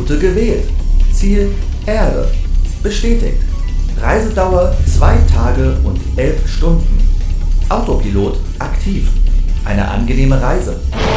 Route gewählt. Ziel Erde. Bestätigt. Reisedauer 2 Tage und 11 Stunden. Autopilot aktiv. Eine angenehme Reise.